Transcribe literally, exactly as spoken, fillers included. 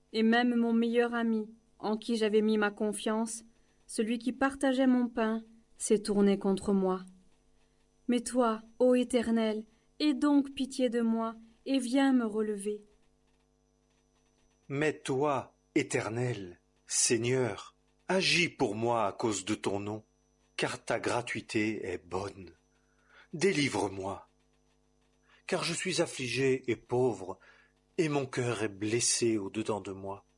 et même mon meilleur ami, en qui j'avais mis ma confiance, celui qui partageait mon pain, s'est tourné contre moi. Mais toi, ô Éternel, aie donc pitié de moi, et viens me relever. Mais toi, Éternel, Seigneur, agis pour moi à cause de ton nom, car ta gratuité est bonne. Délivre-moi, car je suis affligé et pauvre, et mon cœur est blessé au-dedans de moi.